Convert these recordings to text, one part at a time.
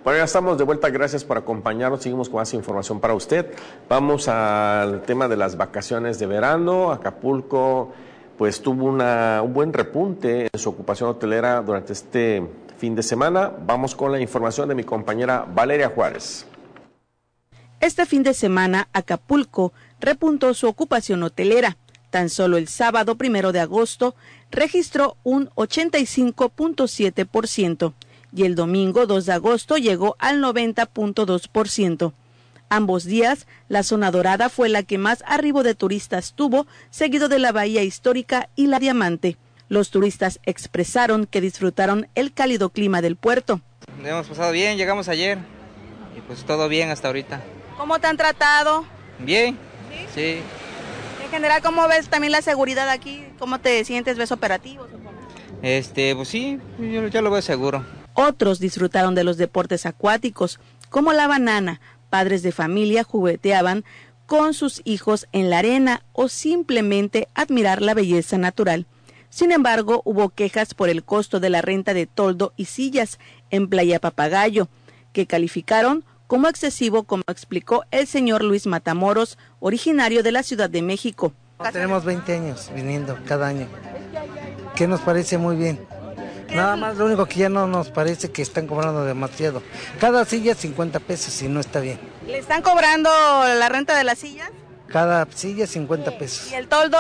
Bueno, ya estamos de vuelta, gracias por acompañarnos, seguimos con más información para usted. Vamos al tema de las vacaciones de verano. Acapulco pues tuvo un buen repunte en su ocupación hotelera durante este fin de semana. Vamos con la información de mi compañera Valeria Juárez. Este fin de semana, Acapulco repuntó su ocupación hotelera. Tan solo el sábado 1 de agosto registró un 85.7%. Y el domingo 2 de agosto llegó al 90.2%. Ambos días, la zona dorada fue la que más arribo de turistas tuvo, seguido de la Bahía Histórica y la Diamante. Los turistas expresaron que disfrutaron el cálido clima del puerto. Hemos pasado bien, llegamos ayer y pues todo bien hasta ahorita. ¿Cómo te han tratado? Bien, sí. En general, ¿cómo ves también la seguridad aquí? ¿Cómo te sientes? ¿Ves operativos? Pues sí, yo lo veo seguro. Otros disfrutaron de los deportes acuáticos, como la banana. Padres de familia jugueteaban con sus hijos en la arena o simplemente admirar la belleza natural. Sin embargo, hubo quejas por el costo de la renta de toldo y sillas en Playa Papagayo, que calificaron como excesivo, como explicó el señor Luis Matamoros, originario de la Ciudad de México. Tenemos 20 años viniendo cada año, que nos parece muy bien. Nada más, lo único que ya no nos parece que están cobrando demasiado. Cada silla 50 pesos y no está bien. ¿Le están cobrando la renta de las sillas? Cada silla 50 pesos. ¿Y el toldo?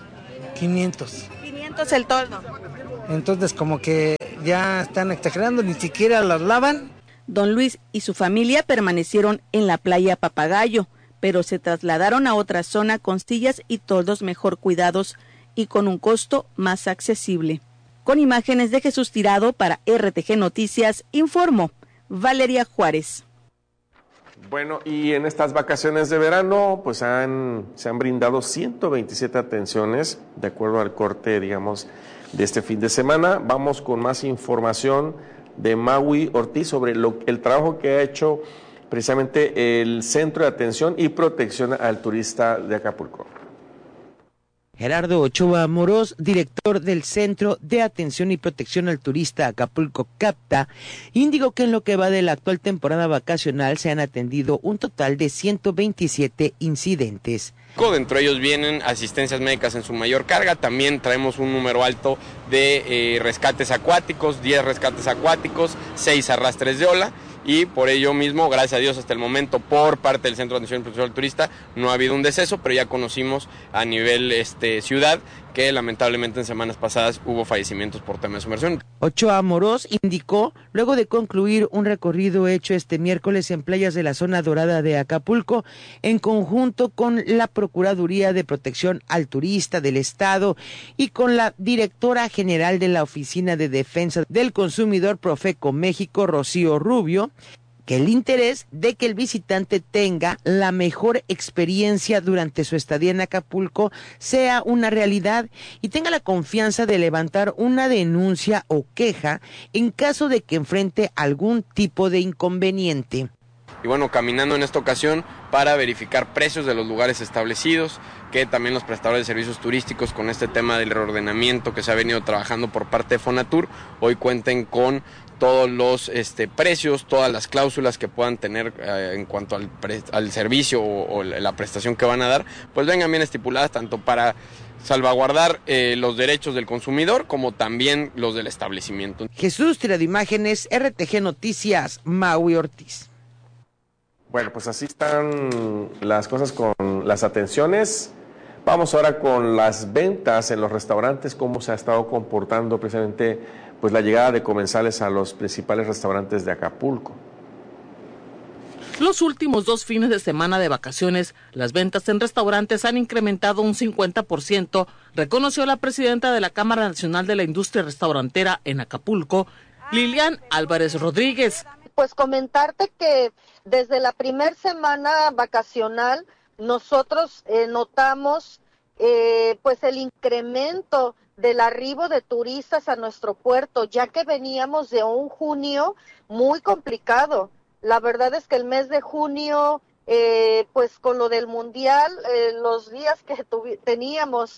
500. 500 el toldo. Entonces como que ya están exagerando, ni siquiera las lavan. Don Luis y su familia permanecieron en la Playa Papagayo, pero se trasladaron a otra zona con sillas y toldos mejor cuidados y con un costo más accesible. Con imágenes de Jesús Tirado para RTG Noticias, informó Valeria Juárez. Bueno, y en estas vacaciones de verano, pues se han brindado 127 atenciones, de acuerdo al corte, digamos, de este fin de semana. Vamos con más información de Maui Ortiz sobre el trabajo que ha hecho precisamente el Centro de Atención y Protección al Turista de Acapulco. Gerardo Ochoa Amorós, director del Centro de Atención y Protección al Turista Acapulco CAPTA, indicó que en lo que va de la actual temporada vacacional se han atendido un total de 127 incidentes. Dentro de ellos vienen asistencias médicas en su mayor carga, también traemos un número alto de rescates acuáticos, 10 rescates acuáticos, 6 arrastres de ola. Y por ello mismo, gracias a Dios, hasta el momento, por parte del Centro de Atención y Protección al Turista, no ha habido un deceso, pero ya conocimos a nivel ciudad que lamentablemente en semanas pasadas hubo fallecimientos por tema de sumersión. Ochoa Amorós indicó, luego de concluir un recorrido hecho este miércoles en playas de la zona dorada de Acapulco, en conjunto con la Procuraduría de Protección al Turista del Estado y con la directora general de la Oficina de Defensa del Consumidor Profeco México, Rocío Rubio, que el interés de que el visitante tenga la mejor experiencia durante su estadía en Acapulco sea una realidad y tenga la confianza de levantar una denuncia o queja en caso de que enfrente algún tipo de inconveniente. Y bueno, caminando en esta ocasión para verificar precios de los lugares establecidos, que también los prestadores de servicios turísticos con este tema del reordenamiento que se ha venido trabajando por parte de Fonatur, hoy cuenten con todos los precios, todas las cláusulas que puedan tener en cuanto al servicio o la prestación que van a dar, pues vengan bien estipuladas tanto para salvaguardar los derechos del consumidor como también los del establecimiento. Jesús Tirado Imágenes, RTG Noticias, Maui Ortiz. Bueno, pues así están las cosas con las atenciones. Vamos ahora con las ventas en los restaurantes, cómo se ha estado comportando precisamente pues la llegada de comensales a los principales restaurantes de Acapulco. Los últimos 2 fines de semana de vacaciones, las ventas en restaurantes han incrementado un 50%, reconoció la presidenta de la Cámara Nacional de la Industria Restaurantera en Acapulco, Lilian Álvarez Rodríguez. Pues comentarte que desde la primera semana vacacional nosotros notamos pues el incremento del arribo de turistas a nuestro puerto, ya que veníamos de un junio muy complicado. La verdad es que el mes de junio, pues con lo del mundial, los días que teníamos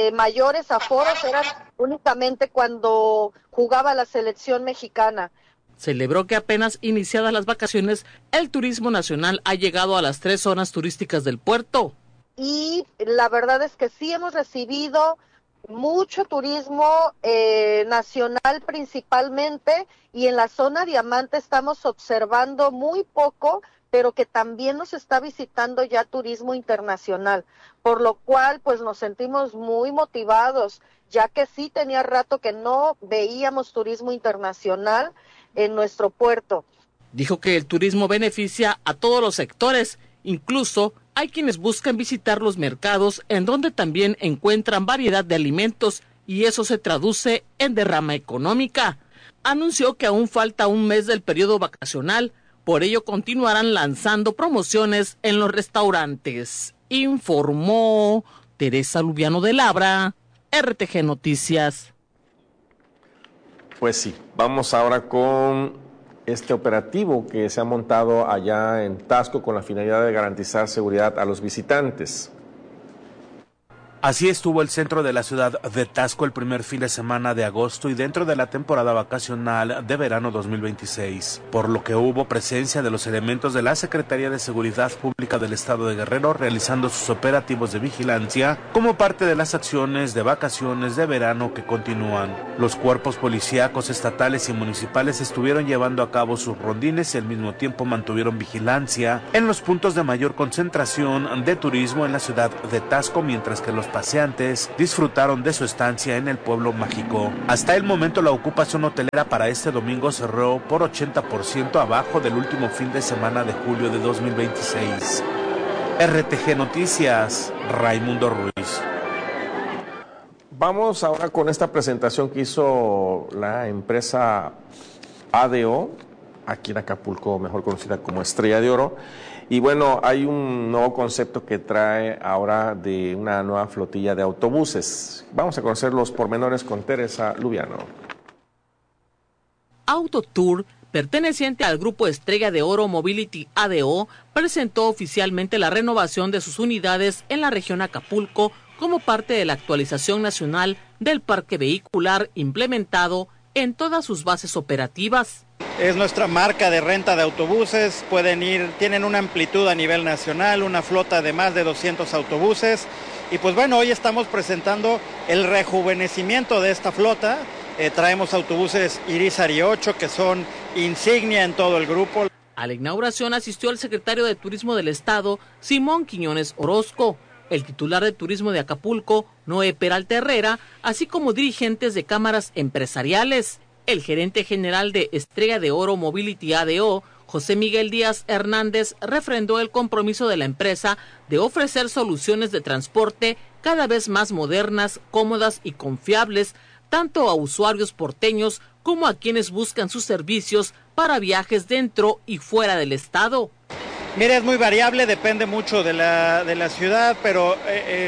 mayores aforos eran únicamente cuando jugaba la selección mexicana. celebró que apenas iniciadas las vacaciones, el turismo nacional ha llegado a las 3 zonas turísticas del puerto. Y la verdad es que sí hemos recibido mucho turismo nacional principalmente, y en la zona Diamante estamos observando muy poco, pero que también nos está visitando ya turismo internacional, por lo cual pues nos sentimos muy motivados, ya que sí tenía rato que no veíamos turismo internacional en nuestro puerto. Dijo que el turismo beneficia a todos los sectores, incluso hay quienes buscan visitar los mercados en donde también encuentran variedad de alimentos y eso se traduce en derrama económica. Anunció que aún falta un mes del periodo vacacional, por ello continuarán lanzando promociones en los restaurantes. Informó Teresa Lubiano de Labra, RTG Noticias. Pues sí, vamos ahora con este operativo que se ha montado allá en Taxco con la finalidad de garantizar seguridad a los visitantes. Así estuvo el centro de la ciudad de Taxco el primer fin de semana de agosto y dentro de la temporada vacacional de verano 2026, por lo que hubo presencia de los elementos de la Secretaría de Seguridad Pública del Estado de Guerrero realizando sus operativos de vigilancia como parte de las acciones de vacaciones de verano que continúan. Los cuerpos policíacos estatales y municipales estuvieron llevando a cabo sus rondines y al mismo tiempo mantuvieron vigilancia en los puntos de mayor concentración de turismo en la ciudad de Taxco, mientras que los paseantes disfrutaron de su estancia en el pueblo mágico. Hasta el momento la ocupación hotelera para este domingo cerró por 80% abajo del último fin de semana de julio de 2026. RTG Noticias, Raimundo Ruiz. Vamos ahora con esta presentación que hizo la empresa ADO, aquí en Acapulco, mejor conocida como Estrella de Oro. Y bueno, hay un nuevo concepto que trae ahora de una nueva flotilla de autobuses. Vamos a conocer los pormenores con Teresa Lubiano. Autotour, perteneciente al grupo Estrella de Oro Mobility ADO, presentó oficialmente la renovación de sus unidades en la región Acapulco como parte de la actualización nacional del parque vehicular implementado en todas sus bases operativas. Es nuestra marca de renta de autobuses, tienen una amplitud a nivel nacional, una flota de más de 200 autobuses y pues bueno, hoy estamos presentando el rejuvenecimiento de esta flota. Traemos autobuses Irizarry 8 que son insignia en todo el grupo. A la inauguración asistió el secretario de Turismo del Estado, Simón Quiñones Orozco, el titular de Turismo de Acapulco, Noé Peralta Herrera, así como dirigentes de cámaras empresariales. El gerente general de Estrella de Oro Mobility ADO, José Miguel Díaz Hernández, refrendó el compromiso de la empresa de ofrecer soluciones de transporte cada vez más modernas, cómodas y confiables, tanto a usuarios porteños como a quienes buscan sus servicios para viajes dentro y fuera del estado. Mira, es muy variable, depende mucho de la ciudad, pero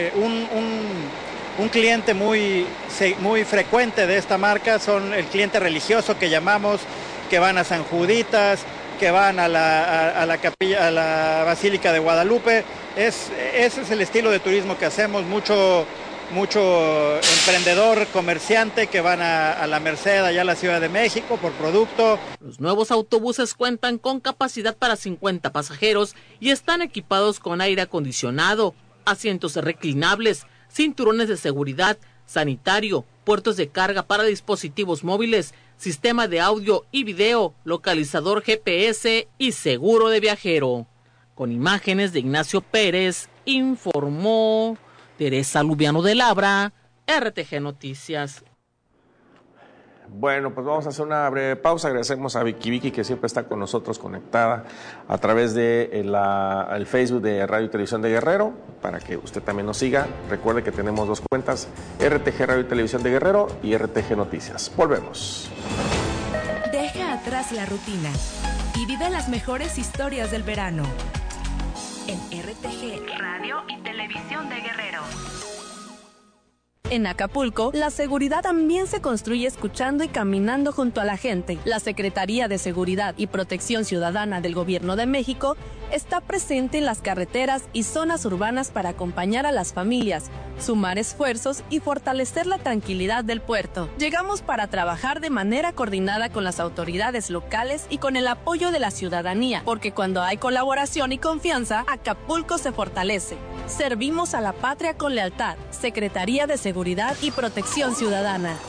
un cliente muy frecuente de esta marca son el cliente religioso que llamamos, que van a San Juditas, que van a la capilla, a la Basílica de Guadalupe. Ese es el estilo de turismo que hacemos, mucho emprendedor, comerciante que van a la Merced, allá a la Ciudad de México, por producto. Los nuevos autobuses cuentan con capacidad para 50 pasajeros y están equipados con aire acondicionado, asientos reclinables, cinturones de seguridad, sanitario, puertos de carga para dispositivos móviles, sistema de audio y video, localizador GPS y seguro de viajero. Con imágenes de Ignacio Pérez, informó Teresa Lubiano de Labra, RTG Noticias. Bueno, pues vamos a hacer una breve pausa. Agradecemos a Vicky que siempre está con nosotros conectada a través de el Facebook de Radio y Televisión de Guerrero, para que usted también nos siga. Recuerde que tenemos dos cuentas, RTG Radio y Televisión de Guerrero y RTG Noticias. Volvemos. Deja atrás la rutina y vive las mejores historias del verano en RTG Radio y Televisión de Guerrero. En Acapulco, la seguridad también se construye escuchando y caminando junto a la gente. La Secretaría de Seguridad y Protección Ciudadana del Gobierno de México está presente en las carreteras y zonas urbanas para acompañar a las familias, sumar esfuerzos y fortalecer la tranquilidad del puerto. Llegamos para trabajar de manera coordinada con las autoridades locales y con el apoyo de la ciudadanía, porque cuando hay colaboración y confianza, Acapulco se fortalece. Servimos a la patria con lealtad. Secretaría de Seguridad y Protección Ciudadana.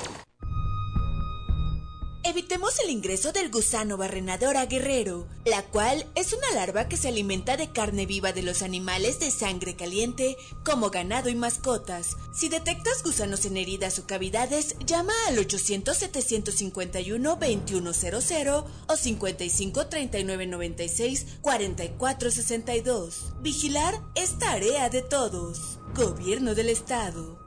Evitemos el ingreso del gusano barrenador a Guerrero, la cual es una larva que se alimenta de carne viva de los animales de sangre caliente, como ganado y mascotas. Si detectas gusanos en heridas o cavidades, llama al 800-751-2100 o 55-3996-4462. Vigilar es tarea de todos. Gobierno del Estado.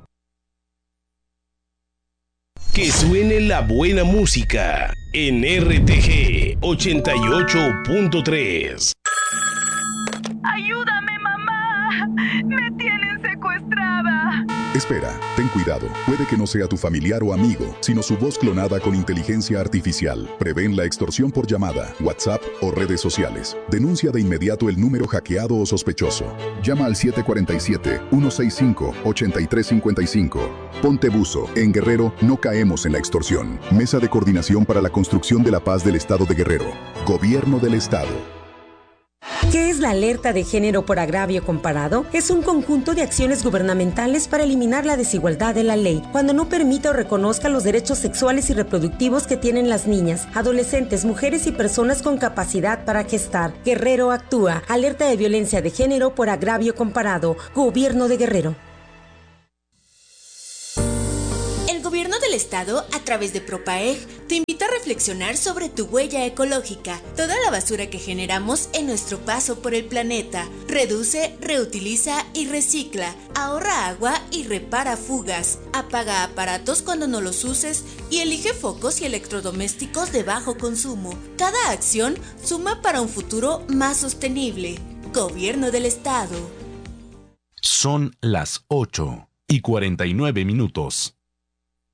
Que suene la buena música en RTG 88.3. ¡Ayúdame, mamá! ¡Me tienen secuestrada! Espera, ten cuidado. Puede que no sea tu familiar o amigo, sino su voz clonada con inteligencia artificial. Prevén la extorsión por llamada, WhatsApp o redes sociales. Denuncia de inmediato el número hackeado o sospechoso. Llama al 747-165-8355. Ponte buzo. En Guerrero no caemos en la extorsión. Mesa de Coordinación para la Construcción de la Paz del Estado de Guerrero. Gobierno del Estado. ¿Qué es la alerta de género por agravio comparado? Es un conjunto de acciones gubernamentales para eliminar la desigualdad de la ley, cuando no permita o reconozca los derechos sexuales y reproductivos que tienen las niñas, adolescentes, mujeres y personas con capacidad para gestar. Guerrero actúa. Alerta de violencia de género por agravio comparado. Gobierno de Guerrero. El Gobierno del Estado, a través de Propaeg, te invita a reflexionar sobre tu huella ecológica, toda la basura que generamos en nuestro paso por el planeta. Reduce, reutiliza y recicla. Ahorra agua y repara fugas. Apaga aparatos cuando no los uses y elige focos y electrodomésticos de bajo consumo. Cada acción suma para un futuro más sostenible. Gobierno del Estado. Son las 8:49.